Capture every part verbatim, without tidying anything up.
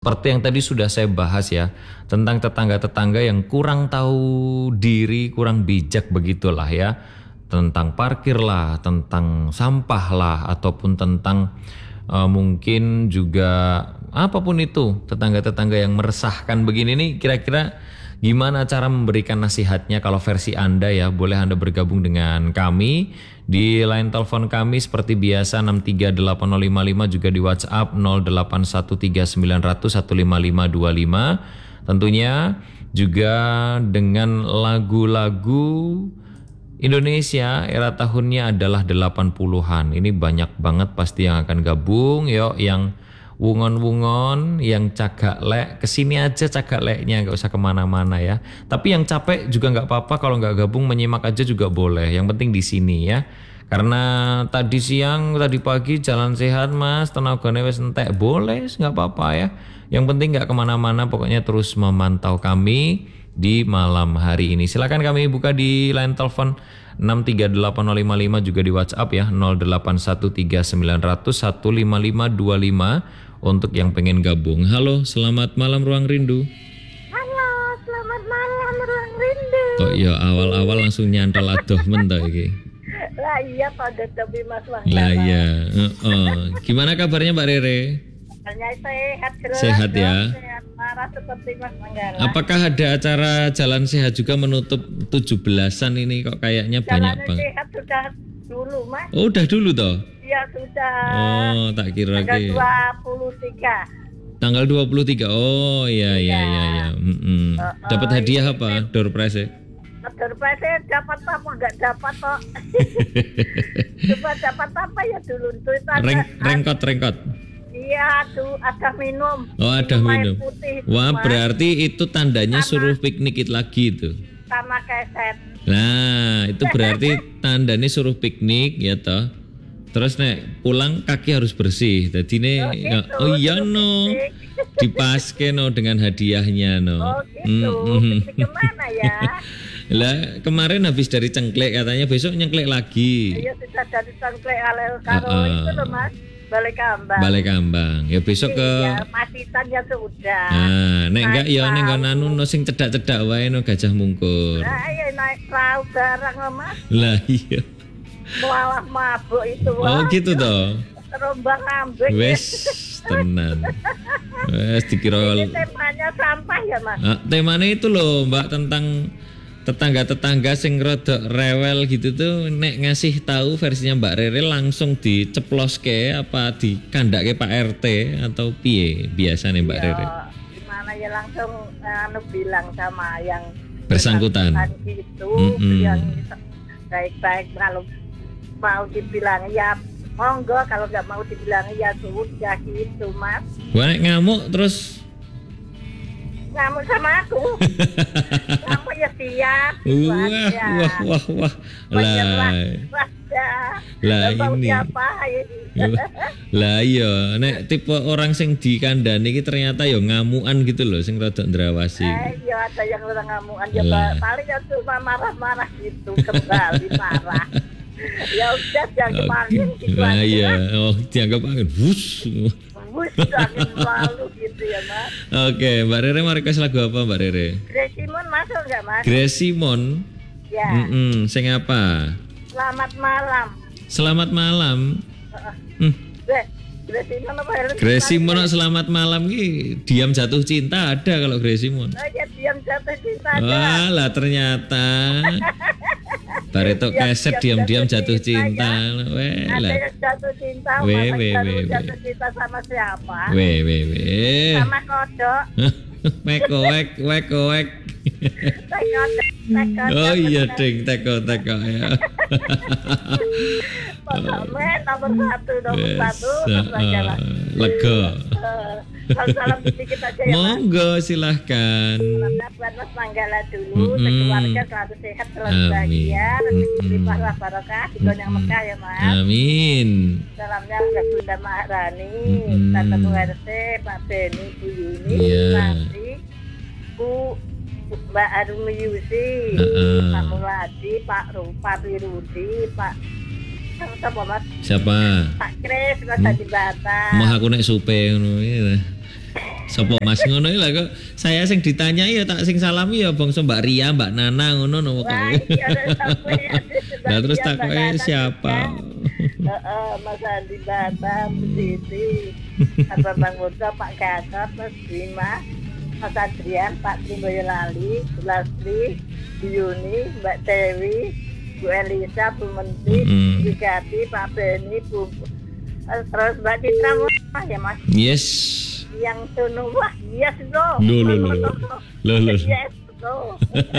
seperti yang tadi sudah saya bahas ya, tentang tetangga-tetangga yang kurang tahu diri, kurang bijak begitulah ya. Tentang parkir lah, tentang sampah lah, ataupun tentang uh, mungkin juga apapun itu, tetangga-tetangga yang meresahkan begini nih, kira-kira gimana cara memberikan nasihatnya? Kalau versi Anda ya, boleh Anda bergabung dengan kami di line telepon kami seperti biasa enam tiga delapan nol lima lima, juga di WhatsApp nol delapan satu tiga sembilan nol nol satu lima lima dua lima. Tentunya juga dengan lagu-lagu Indonesia era tahunnya adalah delapan puluhan. Ini banyak banget pasti yang akan gabung. Yuk yang wungon-wungon, yang cagak lek, kesini aja cagak leknya, gak usah kemana-mana ya. Tapi yang capek juga gak apa-apa, kalau gak gabung menyimak aja juga boleh. Yang penting di sini ya. Karena tadi siang, tadi pagi jalan sehat mas, tenaganya wis entek, boleh, gak apa-apa ya. Yang penting gak kemana-mana, pokoknya terus memantau kami di malam hari ini. Silakan kami buka di line telepon enam tiga delapan nol lima lima, juga di WhatsApp ya nol delapan satu tiga sembilan nol nol satu lima lima dua lima untuk yang pengen gabung. Halo, selamat malam Ruang Rindu. Halo, selamat malam Ruang Rindu. Kok ya awal-awal langsung nyantol adoh men to iki. Lah iya pada tapi Mas Wahyu. Lah iya, heeh. Gimana kabarnya Mbak Rere? Kabarnya sehat, jelas, sehat ya. Sehat parah seperti Mas Manggala. Apakah ada acara jalan sehat juga menutup tujuh belasan ini, kok kayaknya banyak jalan banget. Sehat sudah dulu Mas. Oh, udah dulu toh? Iya sudah. Oh, tak kira tanggal ke. dua puluh tiga. Tanggal dua puluh tiga. Oh, iya iya iya iya. Mm-mm. Uh, uh, Dapat hadiah apa? Door prize ya? Door prize dapat apa enggak dapat kok. Coba dapat apa ya dulu itu ada. Reng, rengkot rengkot. Iya, tuh ada minum. Oh, ada minum. Putih, wah, Mas. Berarti itu tandanya Sama. suruh piknik lagi itu. Sama keset. Nah, itu berarti tandanya suruh piknik ya toh. Terus nek pulang kaki harus bersih. Jadi nih, Oh, ya, gitu, oh iya suruh no, piknik. dipaske no dengan hadiahnya no. Oh gitu, Mm-mm. piknik kemana ya? Lah kemarin habis dari Cengklek, katanya besok nyengklek lagi. Iya sudah dari Cengklek karo Uh-uh. itu loh Mas, Balai Kambang. Balai Kambang. Ya besok ke. Iya, Pasitan ya sudah. Nah, nek enggak ya ning Naik nggon anu no sing cedak-cedak wae no Gajah Mungkur. Nah, iya naik perahu bareng loh Mas. Lah iya. Malah mabuk itu. Oh gitu toh. Terombang ambing. Wes tenan. Wes dikira. Ini temanya sampah ya Mas. Ah, temanya itu loh Mbak, tentang tetangga-tetangga sing rodok rewel gitu tuh, nek ngasih tahu versinya Mbak Rere langsung diceploske apa dikandake Pak R T atau piye biasanya Mbak Ya, Rere? gimana ya langsung anu bilang sama yang Bersangkutan. gitu, Mm-mm. yang baik-baik, kalau mau dibilang ya monggo, kalau nggak mau dibilang ya sudah gitu Mas. Gua nek ngamuk terus Ngamuk sama aku. Ngamuk ya siap. wah wah wah wah lah lah ini lah iya nek tipe orang sing dikandani iki ternyata ya ngamukan gitu loh, sing rada ndrawasi. Eh, ya ada yang orang ngamukan ya Lah. paling ya cuma marah-marah gitu, kembali marah. Ya udah jangan dipanggil gitu Nah aja. iya, oh dianggap angin. Wus. Bus jangan malu gitu ya Mas. Oke, Mbak Rere mau request lagu apa Mbak Rere? Grace Simon masuk nggak Mas? Grace Simon. Ya. Mm-mm, sing apa? Selamat malam. Selamat malam. Hmm. Grace, Grace Simon apa Helen? Grace Simon selamat malam ki diam jatuh cinta ada kalau Grace Simon. Oh, dia diam jatuh cinta aja. Wah lah ternyata Bareto Diam- keset diam diam-diam jatuh jatuh cinta, cinta. Weh Ada lah. yang jatuh cinta, Weh, masa weh, baru weh, jatuh weh. cinta sama siapa? Weh weh weh. Sama kodok. Meko wek weko wek. Teko, teko, Oh iya teko. ding teko teko ya. Kodok men, nomor satu, nomor Wes, satu, uh, terus aja lah. lega. Eh, Salam-salam sedikit aja ya Mas. Monggo silahkan. Salamnya buat Mas Manggala dulu, Mm-mm. sekeluarga selalu sehat, selalu Amin. bahagia, rezeki Mm-mm. limpah lah barokah di Gonyang Mekah ya Mas. Amin. Salamnya ke Bunda Maharani, Mm-mm. Tante Bu R T, Pak Beni, Bu Yuni, Iya. Bu Nanti, Bu Mbak Arumi Yusi, Heeh. Pak Muladi, Pak Rupa Rudi, Pak siapa Mas? Siapa? Pak Kris, Mas Adi Bata. Mau aku nek supe ngono iki. Sopo Mas ngono iki lah kok saya sing ditanyai ya tak sing salami ya bangsa Mbak Ria, Mbak Nana ngono no kok. Wah, iya ada sampean. Lah terus takoke siapa? Heeh, Mas Andi Batam, Siti, apa Bang Muda, Pak Gatot, Mas Bima, Mas Adrian, Pak Tri Boyolali, Bu Lasri, Bu Yuni, Mbak Dewi, Bu Elisa, Bu Menteri, Mm-mm. Bu Gati, Pak Beni, Bu eh, terus Mbak Citra Wah ya Mas, Yes. yang tunu wah yes no. Loh, loh, loh, loh. Loh, loh. Yes no.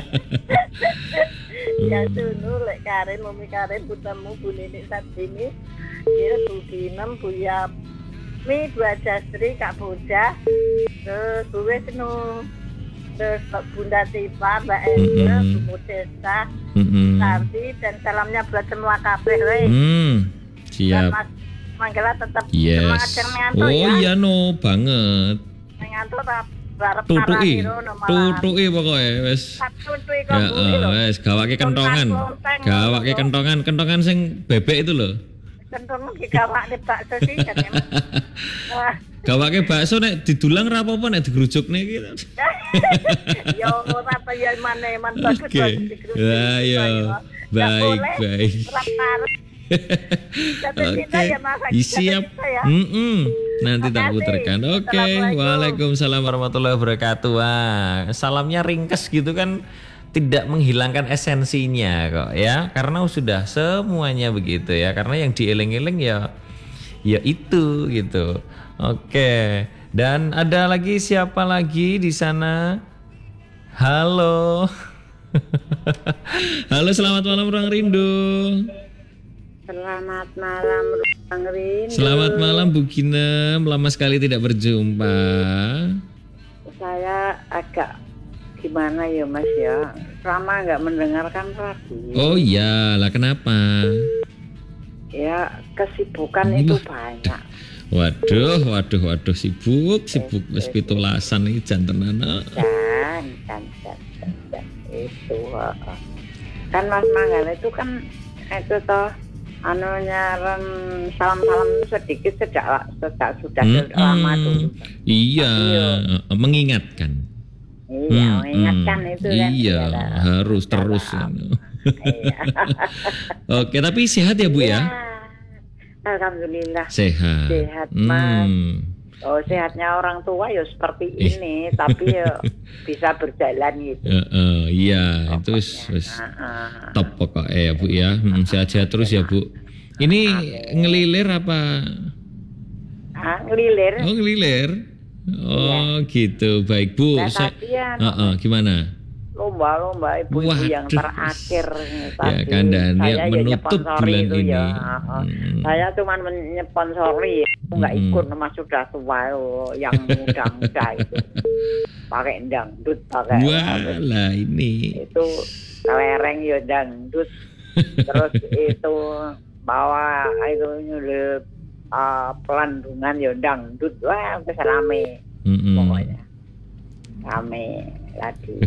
Ya tunu lek Karin, Mumi Karin, Bu Temu, Bu Nini Satini, ya Bu Ginem, Bu Yami, Bu Ajastri, Kak Boja, terus Bu Wisnu, terus Bunda Tipa, Mbak Ende, Mm-mm. Bu Modesta, Mm-mm. Santi, dan salamnya buat semua kabeh we. Hmm. Siap. Mas Manggala tetap Yes. semangat yang ngantuk Oh ya. iya no banget. Ngantuk tak barep Tutuki. parani malah. Tutuki pokoke wis. Tutuki Ya kok bumi lho. eh, wis gawake kentongan. Lontang, Gawake lontang. kentongan, kentongan sing bebek itu loh. Kentung digawakne bakso sih kan ya. Wah. Gawake bakso nek didulang ra apa-apa nek digerujukne iki. Yo ora apa ya man-man bagus Oke. bagus digeruduk. Ya, ya. Baik, baik. Oke, Oke. siap. Mm-mm. Nanti tak Makasih. puterkan. Oke, Assalamualaikum. waalaikumsalam warahmatullahi wabarakatuh. Wah, salamnya ringkes gitu kan, tidak menghilangkan esensinya kok ya, karena sudah semuanya begitu ya. Karena yang dieling-eling ya, ya itu gitu. Oke, dan ada lagi siapa lagi di sana? Halo. Halo, selamat malam Ruang Rindu. Selamat malam Bang Rindu. Selamat malam Bu Ginem, lama sekali tidak berjumpa. Saya agak gimana ya Mas ya, lama nggak mendengarkan radio. Oh iya, lah kenapa? Ya kesibukan itu banyak. Waduh, waduh, waduh, sibuk, sibuk wis pitulasan iki jan tenan. Dan, dan, dan, dan, dan itu heeh. Kan Mas Manggala itu kan itu toh anunya ren salam-salam sedikit sejak sejak sudah Mm-mm. lama dulu. Iya, Iya. mengingatkan. Iya, Mm-mm. mengingatkan itu kan. Iya, Ya, harus ya, terus. salam. ya. Iya. Oke, tapi sehat ya Bu ya? Alhamdulillah. Sehat. Sehat, Mas. Hmm. Oh, sehatnya orang tua ya seperti Ih. ini, tapi ya bisa berjalan gitu. Eh, eh, iya, itu wis Pokoknya. wis Heeh. top pokoknya ya Bu ya. Hmm, sehat-sehat terus ya Bu. Ini ngelilir apa? Ah, ngelilir. Oh ngelilir. Oh gitu, baik Bu. Nah, Saya, tadi ya Heeh, gimana? lomba-lomba ibu-ibu yang Waduh. terakhir Ya tadi. kan, dan Saya ya ya menutup nyponsori bulan itu ini. ya. Heeh. Hmm. Saya cuma menyponsori, nggak Mm-mm. ikut sama sudah tua oh, yang muda-muda itu. Pakai dangdut, pakai Wah lah ini. itu kelereng ya dangdut. Terus itu bawa itu nyulut uh, pelandungan ya dangdut. Wah, bisa rame Mm-mm. pokoknya. Rame lagi.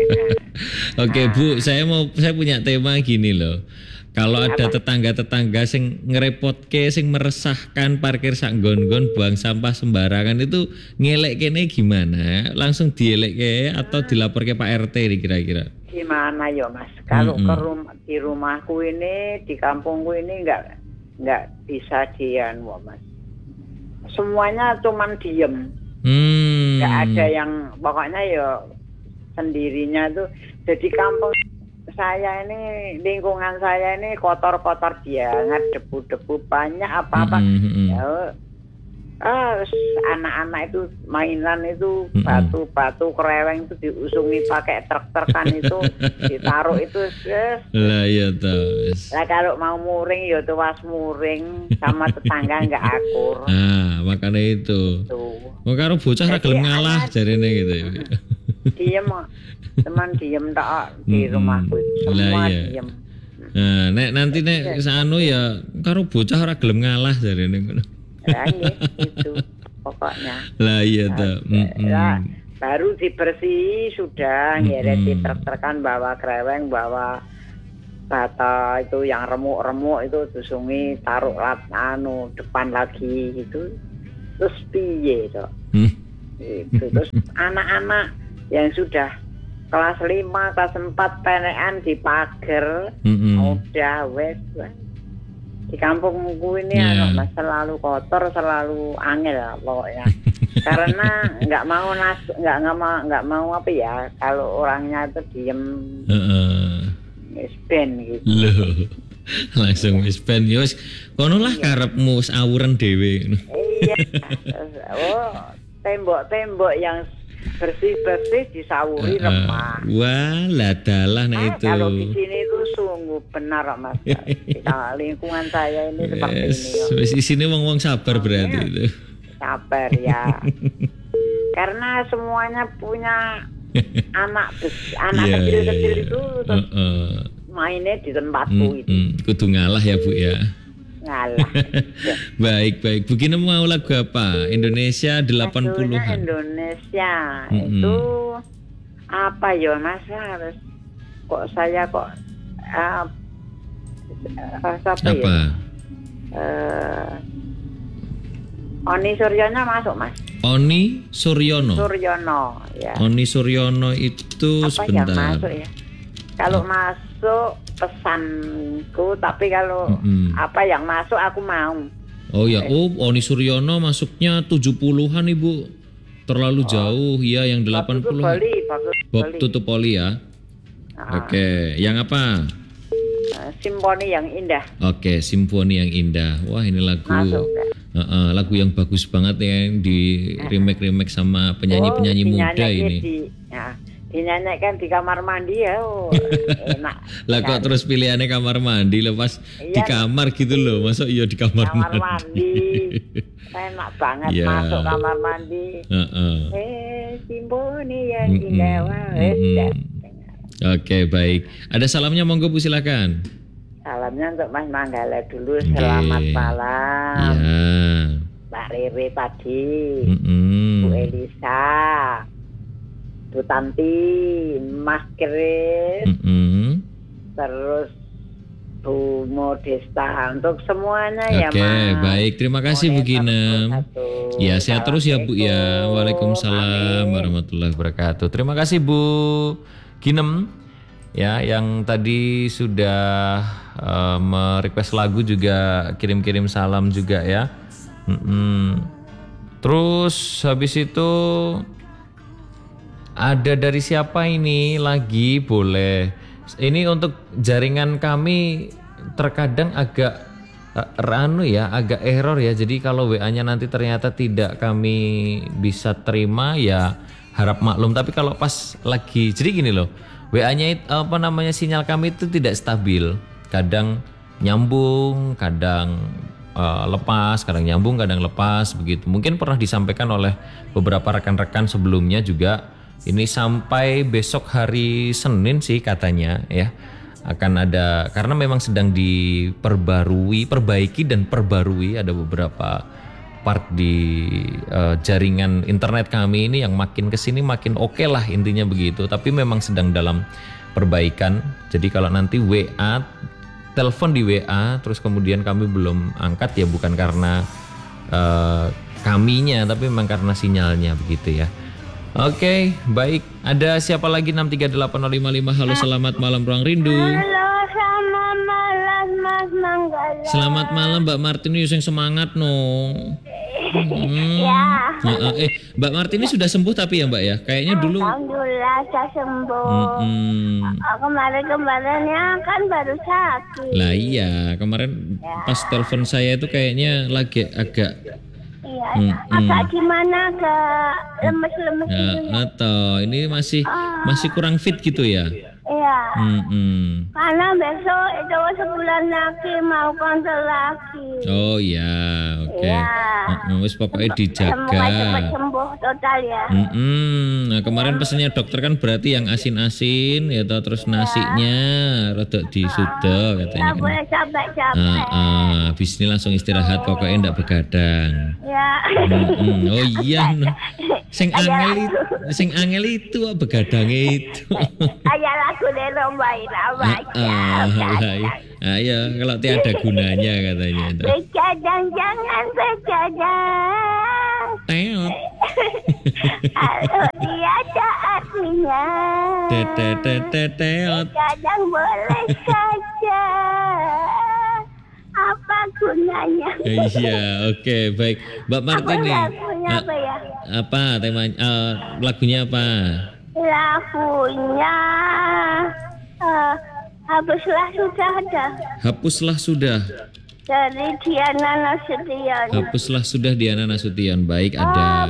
Oke Bu, saya mau saya punya tema gini loh. Kalau ada tetangga-tetangga sing ngerepotke, sing meresahkan parkir sak nggon-nggon buang sampah sembarangan itu ngelek kene gimana? Langsung dielek atau dilapor ke Pak R T ini kira-kira? Gimana ya Mas? Kalau Mm-mm. ke rumah di rumahku ini, di kampungku ini nggak nggak bisa dian, Mas. Semuanya cuman diem, Hmm. nggak ada yang pokoknya ya sendirinya tuh. Jadi kampung saya ini, lingkungan saya ini kotor-kotor banget, debu-debu banyak apa-apa. Mm-mm. Ya, ah, anak-anak itu mainan itu Mm-mm. batu-batu kereweng itu diusungi pakai truk-trukan itu ditaruh itu yes. Lah ya toh. Lah kalau mau muring ya tuas muring sama tetangga nggak akur Ah, makanya itu. tuh Mau karo bocah ra Jadi gelem ngalah anak- jarene gitu ya. diem teman diem tak di Mm-mm. rumahku Lah, semua iya. diem. Nah, nek nanti nek sanu ya karo bocah ora gelem ngalah jarene ngono. Ya nggih, itu pokoknya. Lah iya toh. Mm-mm. Ya, baru dibersihi sudah, Mm-mm. ngeret di truk-trukan bawa kereweng, bawa bata itu yang remuk-remuk itu disungi taruh lat anu depan lagi gitu. Terus piye to? Hmm. Itu terus anak-anak yang sudah kelas lima, kelas empat penekan di pagar, Mm-mm. udah wes wes. Di kampungku ini Yeah. anu, Mas, selalu kotor, selalu angel lah pokoknya. Karena nggak mau nas, nggak nggak mau nggak mau apa ya, kalau orangnya itu diem, Heeh. wis ben gitu. Loh. Langsung wis ben yo wis kono lah karepmu wis awuren dhewe. Iya. Terus, oh, tembok-tembok yang bersih-bersih disawuri Heeh. remah. Wah, lah dalah nah Ah, itu. kalau di sini itu sungguh benar, Mas. Di lingkungan saya ini seperti Yes, ini. Yo. wis isine wong-wong sabar berarti Iya. itu. Sabar ya. Karena semuanya punya anak bes- anak Iya, kecil-kecil iya, itu iya. terus Heeh. mainnya di tempatku itu. Mm-mm. Kudu ngalah ya, Bu ya. Ngalah. Ya. Baik, baik. Begini mau lagu apa? Indonesia Lagunya delapan puluhan. Indonesia Mm-mm. itu apa ya, Mas? Harus kok saya kok uh, uh, siapa ya? Apa? Eh, Oni Suryono masuk, Mas. Oni Suryono. Suryono ya. Oni Suryono itu Apa yang sebentar. masuk ya? Kalau masuk pesanku, tapi kalau Mm-mm. apa yang masuk aku mau. Oh ya, oh Oni Suryono masuknya tujuh puluhan Ibu. Terlalu jauh, ya yang delapan Waktu itu puluhan. beli, bagus Bob beli. tutup poli ya. Ah, Oke, yang apa? eh, Simfoni yang indah Oke, Simfoni yang indah. Wah, ini lagu masuk. Ya. Heeh, lagu yang bagus banget ya, yang di remake-remake sama penyanyi-penyanyi Oh, muda dinyanyikan ini. Di, ya, dinyanyikan di kamar mandi ya, oh, enak. Lah kok Nah, terus pilihannya kamar mandi lepas di Iya. kamar gitu loh. Masuk iya di kamar, kamar mandi. mandi, enak banget Iya. masuk kamar mandi. Heeh. Eh, Simfoni yang Mm-mm, indah, wah, wes, mm-mm. dah. Oke, baik. Ada salamnya monggo Bu silakan. Salamnya untuk Mas Manggala dulu, Oke. selamat malam. Iya. Mbak Rere tadi, Mm-mm. Bu Elisa, Bu Tanti, Mas Kris, Mm-mm. terus Bu Modesta, untuk semuanya ya, Oke, Mas. baik. Terima kasih Bu Ginem. Ya, sehat terus ya Bu ya. Waalaikumsalam Amin. warahmatullahi wabarakatuh. Terima kasih Bu Ginem ya, yang tadi sudah uh, merequest lagu, juga kirim-kirim salam juga ya. Mm-mm. Terus habis itu ada dari siapa ini lagi, boleh. Ini untuk jaringan kami terkadang agak uh, ranu ya, agak error ya. Jadi kalau W A-nya nanti ternyata tidak kami bisa terima ya harap maklum. Tapi kalau pas lagi, jadi gini loh, W A-nya it- apa namanya sinyal kami itu tidak stabil. Kadang nyambung, kadang uh, lepas, kadang nyambung, kadang lepas begitu. Mungkin pernah disampaikan oleh beberapa rekan-rekan sebelumnya juga. Ini sampai besok hari Senin sih katanya ya akan ada, karena memang sedang diperbarui, perbaiki dan perbarui, ada beberapa part di uh, jaringan internet kami ini yang makin kesini makin oke lah intinya begitu. Tapi memang sedang dalam perbaikan. Jadi kalau nanti W A, telepon di W A terus kemudian kami belum angkat ya bukan karena uh, kaminya, tapi memang karena sinyalnya begitu ya. Oke, baik. Ada siapa lagi? Enam tiga delapan nol lima lima. Halo, selamat malam Ruang Rindu. Halo, selamat malam Mas Manggala. Selamat malam Mbak Martini, yang semangat no. Hmm. Ya, Nah, eh Mbak Martini sudah sembuh tapi ya Mbak ya? Kayaknya dulu. alhamdulillah saya sembuh. Mm-mm. Oh, kemarin-kemarinnya kan baru sakit. Lah iya, kemarin pas telepon saya itu kayaknya lagi agak Iya, Mm-mm. agak gimana, agak lemes-lemes ya, gitu ya. atau ini masih masih kurang fit gitu ya? Iya, Mm-mm. karena besok itu sebulan lagi mau konsul lagi. Oh iya, oke. Iya. Mm-mm, wis pokoknya Semoga cepat dijaga. sembuh total ya. Mm-mm. Nah kemarin pesannya dokter kan berarti yang asin-asin ya toh, terus nasinya rada disuda katanya Nggak kan. boleh capek-capek. Ah, ah, habis ini langsung istirahat pokoknya ndak begadang. Ya. Mm-mm. Oh iya, no. Sing angel itu, sing angel itu ah, begadangnya itu. Ayah lagu lomba irama Ah, lah, iya. Ayo kalau tiada gunanya katanya itu. Begadang jangan begadang. Teot. Kalau tiada artinya, Tete tete teot. kadang boleh saja. Apa gunanya? Iya, oke, baik. Mbak Martini. Lagunya ah, apa ya? Apa temanya? eh, lagunya apa? Lagunya eh, hapuslah sudah ada Hapuslah sudah. dari Diana Nasution. Hapuslah sudah Diana Nasution. Baik, ada.